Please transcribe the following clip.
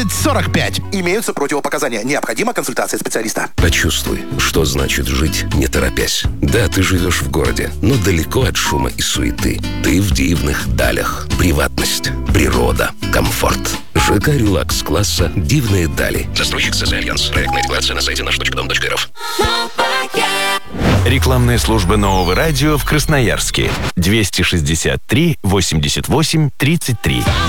45. Имеются противопоказания. Необходима консультация специалиста. Почувствуй, что значит жить, не торопясь. Да, ты живешь в городе, но далеко от шума и суеты. Ты в дивных далях. Приватность, природа, комфорт. ЖК «Релакс» класса «Дивные дали». Застройщик СС «Альянс». Проектная декларация на сайте наш.дом.рф. Рекламная служба Нового радио в Красноярске. 263 88 33.